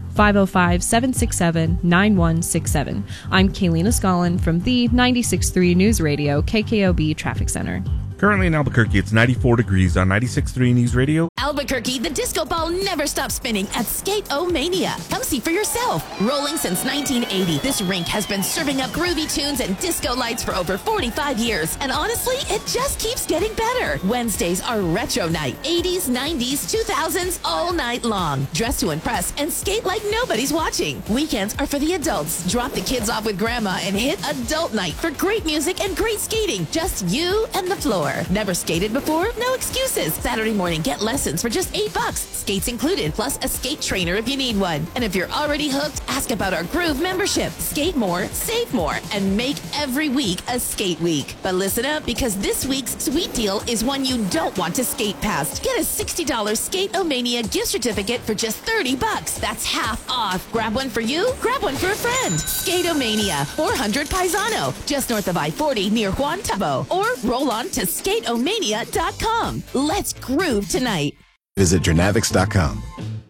505-767-9167. I'm Kaylina Scollin from the 96.3 News Radio KKOB Traffic Center. Currently in Albuquerque, it's 94 degrees on 96.3 News Radio. Albuquerque, the disco ball never stops spinning at Skate-O-Mania. Come see for yourself. Rolling since 1980, this rink has been serving up groovy tunes and disco lights for over 45 years. And honestly, it just keeps getting better. Wednesdays are retro night. 80s, 90s, 2000s, all night long. Dress to impress and skate like nobody's watching. Weekends are for the adults. Drop the kids off with grandma and hit adult night for great music and great skating. Just you and the floor. Never skated before? No excuses. Saturday morning, get lessons for just $8. Skates included, plus a skate trainer if you need one. And if you're already hooked, ask about our Groove membership. Skate more, save more, and make every week a skate week. But listen up, because this week's sweet deal is one you don't want to skate past. Get a $60 Skate-O-Mania gift certificate for just $30. That's half off. Grab one for you, grab one for a friend. Skate-O-Mania, 400 Paisano, just north of I-40 near Juan Tabo. Or roll on to skateomania.com. Let's groove tonight. Visit Jernavix.com.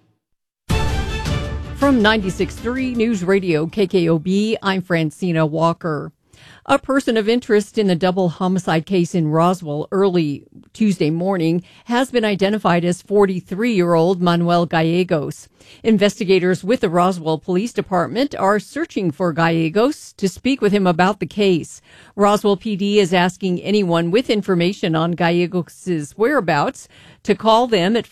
From 96.3 News Radio KKOB, I'm Francina Walker. A person of interest in the double homicide case in Roswell early Tuesday morning has been identified as 43-year-old Manuel Gallegos. Investigators with the Roswell Police Department are searching for Gallegos to speak with him about the case. Roswell PD is asking anyone with information on Gallegos' whereabouts to call them at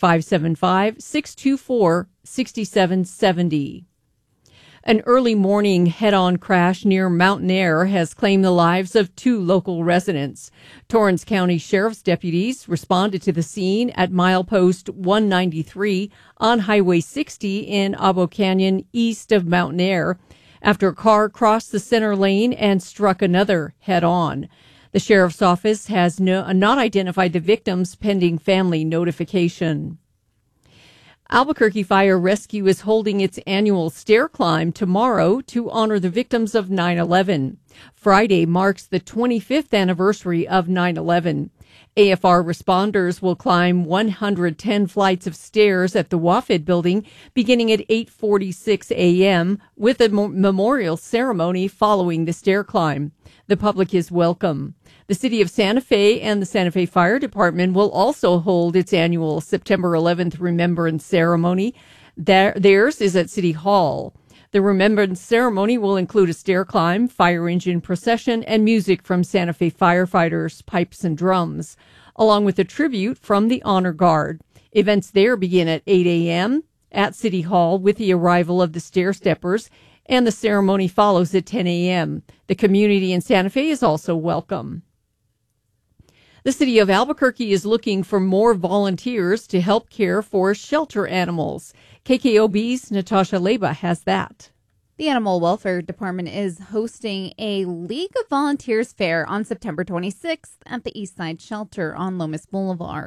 575-624-6770. An early morning head-on crash near Mountain Air has claimed the lives of 2 local residents. Torrance County Sheriff's deputies responded to the scene at milepost 193 on Highway 60 in Abo Canyon, east of Mountain Air, after a car crossed the center lane and struck another head-on. The sheriff's office has not identified the victims pending family notification. Albuquerque Fire Rescue is holding its annual stair climb tomorrow to honor the victims of 9/11. Friday marks the 25th anniversary of 9/11. AFR responders will climb 110 flights of stairs at the WAFID building beginning at 8:46 a.m. with a memorial ceremony following the stair climb. The public is welcome. The City of Santa Fe and the Santa Fe Fire Department will also hold its annual September 11th Remembrance Ceremony. Theirs is at City Hall. The Remembrance Ceremony will include a stair climb, fire engine procession, and music from Santa Fe firefighters, pipes, and drums, along with a tribute from the Honor Guard. Events there begin at 8 a.m. at City Hall with the arrival of the stair steppers, and the ceremony follows at 10 a.m. The community in Santa Fe is also welcome. The city of Albuquerque is looking for more volunteers to help care for shelter animals. KKOB's Natasha Leba has that. The Animal Welfare Department is hosting a League of Volunteers fair on September 26th at the Eastside Shelter on Lomas Boulevard.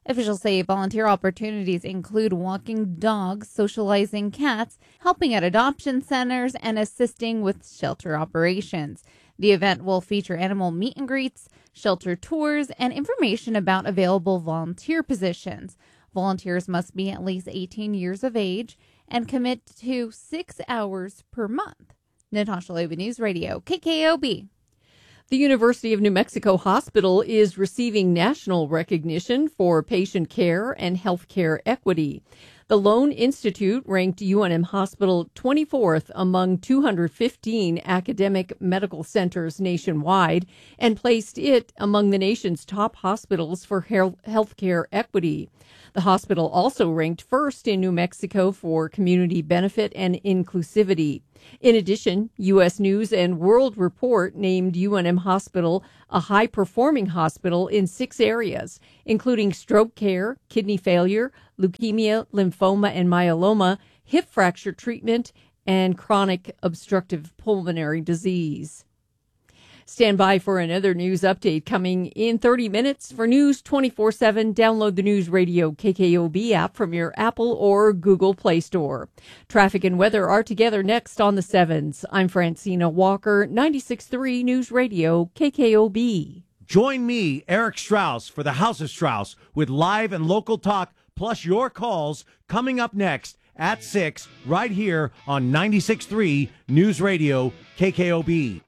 Officials say volunteer opportunities include walking dogs, socializing cats, helping at adoption centers, and assisting with shelter operations. The event will feature animal meet and greets, shelter tours, and information about available volunteer positions. Volunteers must be at least 18 years of age and commit to 6 hours per month. Natasha Loba, News Radio, KKOB. The University of New Mexico Hospital is receiving national recognition for patient care and healthcare equity. The Lone Institute ranked UNM Hospital 24th among 215 academic medical centers nationwide and placed it among the nation's top hospitals for healthcare equity. The hospital also ranked first in New Mexico for community benefit and inclusivity. In addition, U.S. News and World Report named UNM Hospital a high-performing hospital in 6 areas, including stroke care, kidney failure, leukemia, lymphoma and myeloma, hip fracture treatment, and chronic obstructive pulmonary disease. Stand by for another news update coming in 30 minutes. For News 24/7, download the News Radio KKOB app from your Apple or Google Play Store. Traffic and weather are together next on the 7s. I'm Francina Walker, 96.3 News Radio KKOB. Join me, Eric Strauss, for the House of Strauss with live and local talk, plus your calls coming up next at 6 right here on 96.3 News Radio KKOB.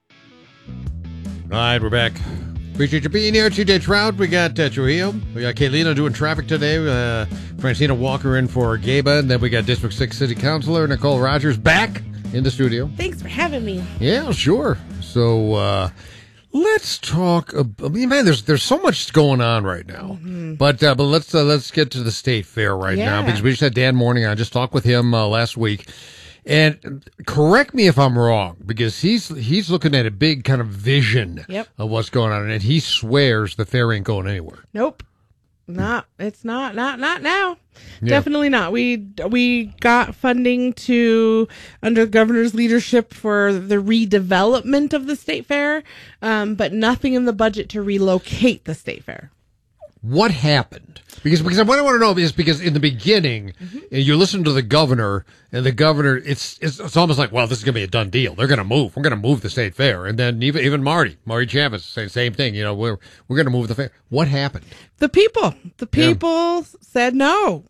All right, we're back. Appreciate you being here. TJ Trout, we got Trujillo. We got Kaylina doing traffic today. Francina Walker in for Gaba. And then we got District 6 City Councilor Nicole Rogers back in the studio. Thanks for having me. Yeah, sure. So let's talk. I mean, man, there's so much going on right now. Mm-hmm. But let's get to the state fair right now, because we just had Dan Morning. I just talked with him last week. And correct me if I'm wrong, because he's looking at a big kind of vision of what's going on, and he swears the fair ain't going anywhere. Nope. It's not now. Yeah. Definitely not. We got funding under the governor's leadership for the redevelopment of the state fair, but nothing in the budget to relocate the state fair. What happened? Because what I want to know is, because in the beginning, you listen to the governor, and the governor, it's almost like, well, this is going to be a done deal. They're going to move. We're going to move the state fair. And then even Marty Chavez saying same thing. You know, we're going to move the fair. What happened? The people said no.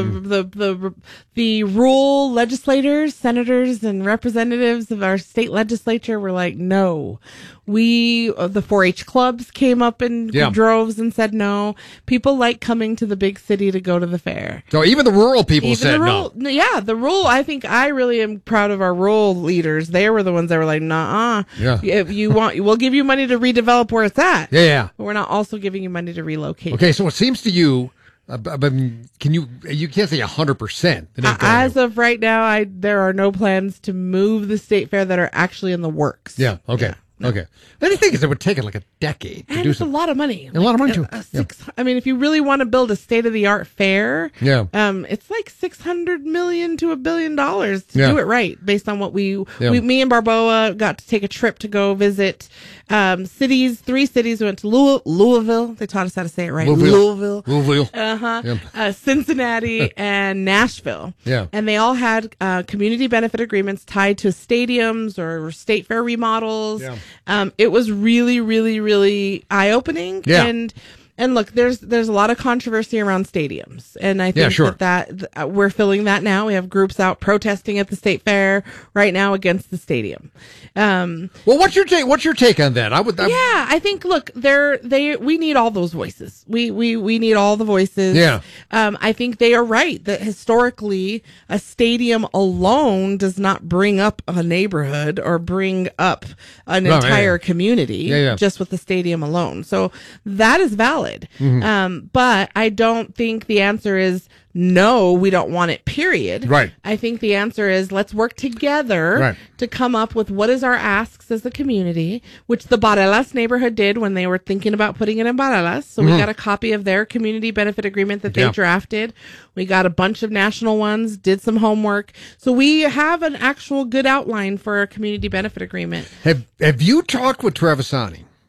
The rural legislators, senators, and representatives of our state legislature were like, no. The 4-H clubs came up in droves and said no. People like coming to the big city to go to the fair. So even the rural people said no. Yeah, the rural. I think I really am proud of our rural leaders. They were the ones that were like, nah. Yeah. If you want, we'll give you money to redevelop where it's at. Yeah. But we're not also giving you money to relocate. Okay, so it seems to you. Can you can't say 100%. As of right now, there are no plans to move the state fair that are actually in the works. Yeah. Okay. Yeah. Okay. The only thing is, it would take like a decade to do it's something. A lot of money. A lot of money too. I mean, if you really want to build a state-of-the-art fair, it's like $600 million to $1 billion to do it right. Based on what me and Barboa got to take a trip to go visit 3 cities. We went to Louisville. They taught us how to say it right. Louisville. Cincinnati and Nashville. Yeah. And they all had community benefit agreements tied to stadiums or state fair remodels. Yeah. It was really, really, really eye-opening. Yeah. And look, there's a lot of controversy around stadiums, and I think that we're feeling that now. We have groups out protesting at the state fair right now against the stadium. Well, what's your take on that? I think look, we need all those voices. We need all the voices. Yeah. I think they are right that historically a stadium alone does not bring up a neighborhood or bring up an entire community just with the stadium alone. So that is valid. Mm-hmm. But I don't think the answer is no, we don't want it, period. Right. I think the answer is let's work together to come up with what is our asks as a community, which the Barelas neighborhood did when they were thinking about putting it in Barelas. So we got a copy of their community benefit agreement that they drafted. We got a bunch of national ones, did some homework. So we have an actual good outline for a community benefit agreement. Have you talked with Travisani?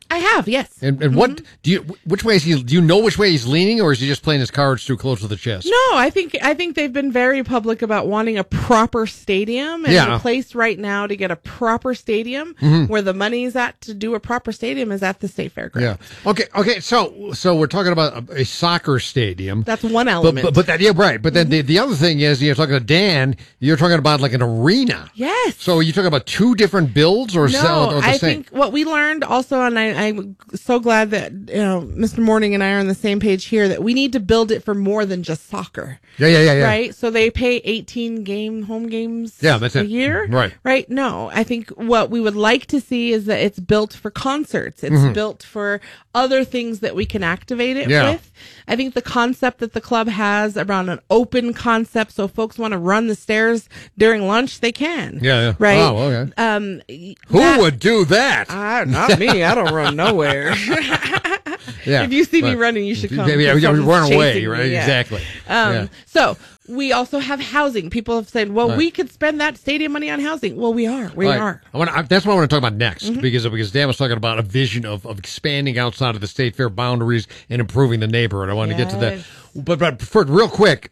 I have, yes. And what do you? Which way is he? Do you know which way he's leaning, or is he just playing his cards too close to the chest? No, I think they've been very public about wanting a proper stadium, and the place right now to get a proper stadium where the money's at to do a proper stadium is at the state fairgrounds. Yeah. Okay. So we're talking about a soccer stadium. That's one element. But that, yeah, right. But then the other thing is, you're talking to Dan. You're talking about like an arena. Yes. So you're talking about two different builds, or the same? I think what we learned also, and I'm so glad that Mr. Morning and I are on the same page here, that we need to build it for more than just soccer. Yeah. Right? So they pay 18 home games that's a it. year. Right. Right? No, I think what we would like to see is that it's built for concerts. It's built for other things that we can activate it with. I think the concept that the club has around an open concept, so if folks want to run the stairs during lunch, they can. Yeah. Right? Oh, okay. Who would do that? Not me. I don't run nowhere. If you see me running, you should come. Yeah, run away, right? Yeah. Exactly. So we also have housing. People have said, well, we could spend that stadium money on housing. Well, we are. We are. That's what I want to talk about next, because Dan was talking about a vision of expanding outside of the state fair boundaries and improving the neighborhood. I want to get to that. But for real quick,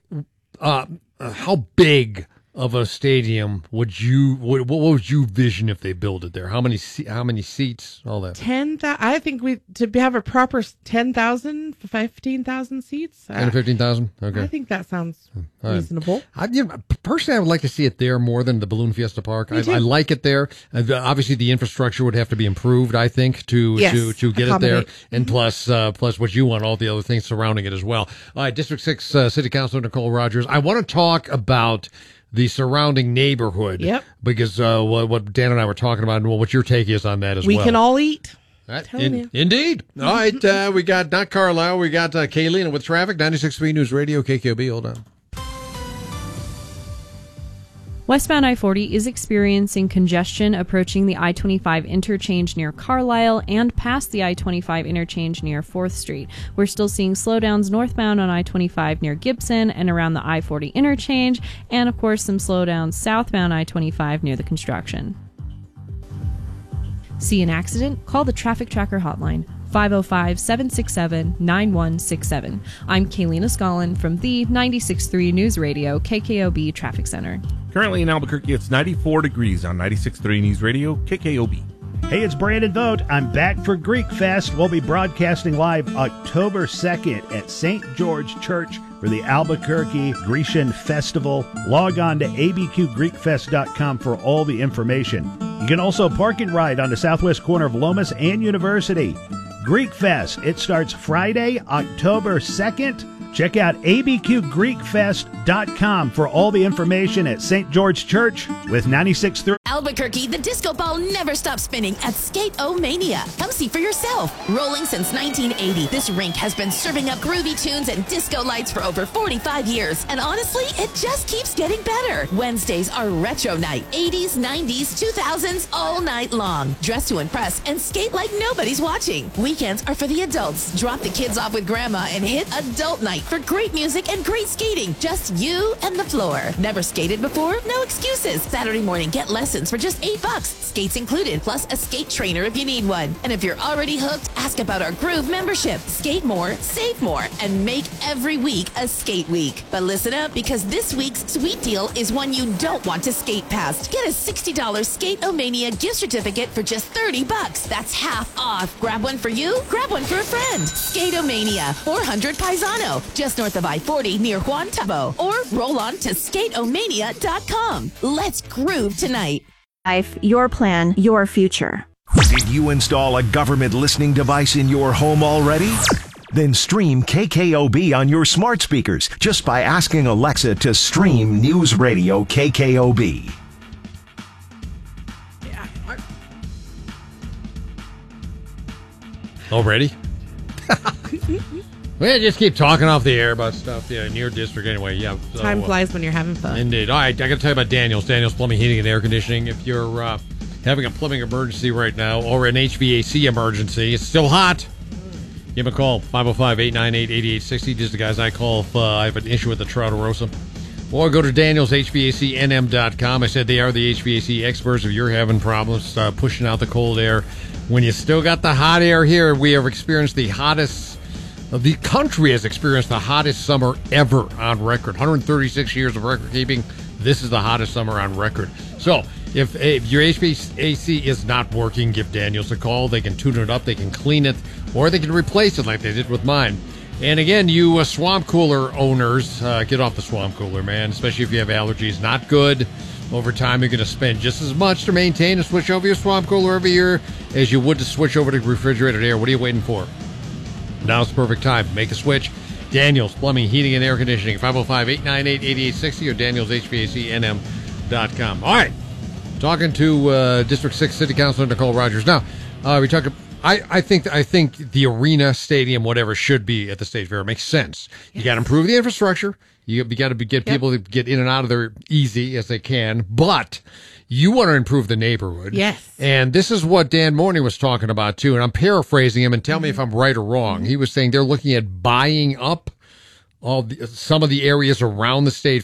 how big of a stadium would you what would you vision if they build it there? How many seats? All that. 10,000. I think to have a proper 10,000, 15,000 seats. 10 to 15,000. Okay. I think that sounds reasonable. Personally, I would like to see it there more than the Balloon Fiesta Park. I like it there. Obviously, the infrastructure would have to be improved, I think, to get it there. And plus what you want, all the other things surrounding it as well. All right, District 6 City Councilor Nicole Rogers. I want to talk about the surrounding neighborhood. Yep. Because what Dan and I were talking about, and what your take is on that as well. We can all eat. Indeed. All right. We got not Carlisle. We got Kayleen with traffic. 96.3 News Radio, KKOB. Hold on. Westbound I-40 is experiencing congestion approaching the I-25 interchange near Carlisle and past the I-25 interchange near 4th Street. We're still seeing slowdowns northbound on I-25 near Gibson and around the I-40 interchange, and of course some slowdowns southbound I-25 near the construction. See an accident? Call the Traffic Tracker hotline, 505-767-9167. I'm Kaylina Scollin from the 96.3 News Radio KKOB Traffic Center. Currently in Albuquerque, it's 94 degrees on 96.3 News Radio KKOB. Hey, it's Brandon Vogt. I'm back for Greek Fest. We'll be broadcasting live October 2nd at St. George Church for the Albuquerque Grecian Festival. Log on to abqgreekfest.com for all the information. You can also park and ride on the southwest corner of Lomas and University. Greek Fest. It starts Friday, October 2nd. Check out abqgreekfest.com for all the information at St. George Church with 96.3. Albuquerque, the disco ball never stops spinning at Skate-O-Mania. Come see for yourself. Rolling since 1980, this rink has been serving up groovy tunes and disco lights for over 45 years. And honestly, it just keeps getting better. Wednesdays are retro night. 80s, 90s, 2000s, all night long. Dress to impress and skate like nobody's watching. Weekends are for the adults. Drop the kids off with grandma and hit adult night for great music and great skating. Just you and the floor. Never skated before? No excuses. Saturday morning, get lessons for just $8. Skates included, plus a skate trainer if you need one. And if you're already hooked, ask about our Groove membership. Skate more, save more, and make every week a skate week. But listen up, because this week's sweet deal is one you don't want to skate past. Get a $60 Skate-O-Mania gift certificate for just $30. That's half off. Grab one for you, grab one for a friend. Skate-O-Mania, 400 Paisano, just north of I-40 near Juan Tabo. Or roll on to skateomania.com. Let's groove tonight. Life, your plan, your future. Did you install a government listening device in your home already? Then stream KKOB on your smart speakers just by asking Alexa to stream News Radio KKOB. Already? Well, just keep talking off the air about stuff in your district anyway. Yeah. So, time flies when you're having fun. Indeed. All right, I got to tell you about Daniels. Daniels Plumbing, Heating, and Air Conditioning. If you're having a plumbing emergency right now or an HVAC emergency, it's still hot. Give them a call, 505-898-8860. These are the guys I call if I have an issue with the Troutarosa. Or go to DanielsHVACNM.com. I said they are the HVAC experts. If you're having problems pushing out the cold air, when you still got the hot air here, we have experienced the hottest. The country has experienced the hottest summer ever on record. 136 years of record keeping. This is the hottest summer on record. So if your HVAC is not working, give Daniels a call. They can tune it up, they can clean it, or they can replace it like they did with mine. And again, you swamp cooler owners, get off the swamp cooler, man, especially if you have allergies. Not good. Over time, you're going to spend just as much to maintain and switch over your swamp cooler every year as you would to switch over to refrigerated air. What are you waiting for? Now's the perfect time. Make a switch. Daniels Plumbing, Heating, and Air Conditioning, 505-898-8860 or danielshvacnm.com. All right. Talking to District 6 City Councilor Nicole Rogers. Now, we talk. I think the arena, stadium, whatever, should be at the State Fair. It makes sense. You got to improve the infrastructure. You got to get people to get in and out of there easy as they can. But you want to improve the neighborhood. Yes. And this is what Dan Morney was talking about, too. And I'm paraphrasing him, and tell me if I'm right or wrong. He was saying they're looking at buying up some of the areas around the State